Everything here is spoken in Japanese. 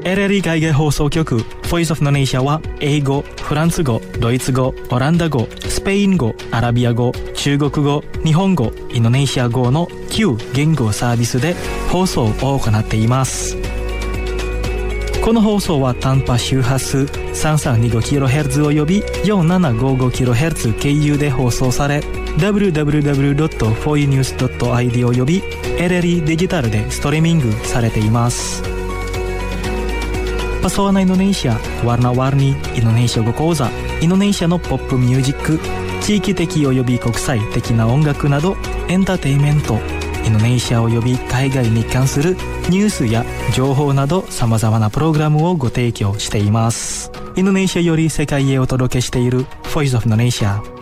LLE 海外放送局 Voice of Indonesia は英語、フランス語、ドイツ語、オランダ語、スペイン語、アラビア語、中国語、日本語、インドネシア語の9言語サービスで放送を行っています。この放送は短波周波数 3325kHz および 4755kHz 経由で放送され、www.foinews.id および LLE デジタルでストリーミングされています。Pesona Indonesia Warna-Warni Indonesia語講座、インドネシアのポップミュージック、地域的および国際的な音楽などエンターテインメント、インドネシアおよび海外に関するニュースや情報など様々なプログラムをご提供しています。インドネシアより世界へお届けしている Voice of Indonesia。